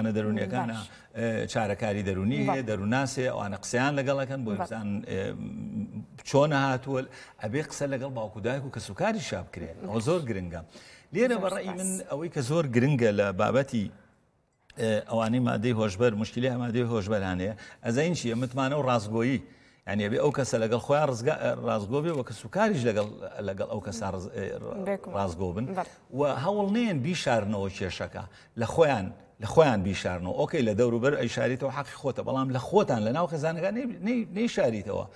جوانە دەرونیەکانە چارەکاری دەرونی هەیە دەروناسێ ئەوانە قسەیان لەگەڵەکەن بۆ بزان چۆنە هاتووە ئەبێ قسە لەگەڵ باوکو دایک و کەسوکاری شاب بکرێن ئەوە زۆر گرنگە لێرە بەڕێی من ئەوەی کە زۆر گرنگە لە بابەتی ئەوانەی مادەی هۆشبەر مشکلی مادەی هۆشبەرانەیە ئەزین چیە متمانە و ڕازگۆیی یعنی ئەبێ ئەو کەسە لەگەڵ خۆیان ڕازگۆ بێ وە کەسوکاریش لەگەڵ ئەو کەسا ڕازگۆ بن و هەوڵ نێن بیشارنەوە کێشەکە لە خۆیان بیشارنەوە ئۆکەی لە دەوروبەر ئەیشاریتەوە حەقی خۆتە بەڵام لە خۆتان لە ناو خێزانەکان نەیشاریتەوە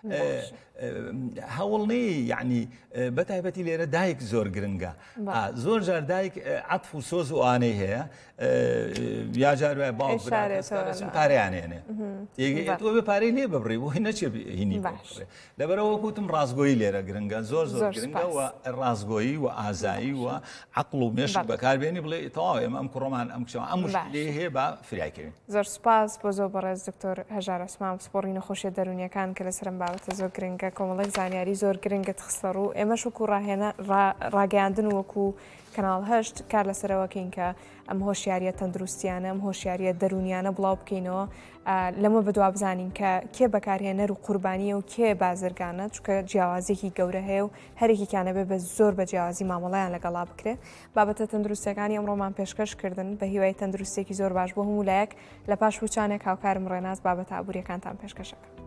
هەوڵنی یعنی بەتایبەتی لێرە دایک زۆر گرنگە زۆر جار دایک عەتف و سۆز و ئانەی هەیە یا جار وایە باوک پارەیان هێنێ تۆ بێ پارەی لێ ببڕی بۆ نەچێ هینی بڕێ لەبەرەوە کوتم ڕازگۆیی لێرە گرنگە زۆر گرنگە و ڕازگۆیی و ئازایی و عەقڵ و مێشک بەکاربێنی بڵێ تەواو ئێمە ئەم کوڕۆمان ئەم کچەوە ئەم مشکلێ هەیە بە فریاکەوین زۆر سوپاس بۆ زۆر بەڕێز دکتۆر هەژار ئەسمام سپۆڕی نەخۆشیە دەرونیەکان کە لەسەرم بابەتە زۆر گرنگە کۆمەڵێک زانیاری زۆر گرنگت خستە ڕوو ئێمەش وەکو ڕاگەیاندن وەکو کەناڵ هەشت کار لەسەرەوەکەین کە ئەم هۆشیاریە تەندروستیانە ئەم هۆشیاریە دەرونیانە بڵاو بکەینەوە لەمە بەدوا بزانین کە کێ بەکارهێنەر و قوربانیە و کێ بازرگانە چونکە جیاوازێکی گەورە هەیە و هەرێکیانە بێ بە زۆر بە جیاوازی مامەڵەیان لەگەڵا بکرێت بابەتە تەندروستەکانی ئەمڕۆمان پێشکەشکردن بە هیوای تەندروستێکی زۆر باش بۆ هەموو لایەک لە پاش وچانێک هاوکارم ڕێناز بابەتە ئابوووریەکانتان پێشکەشەکە.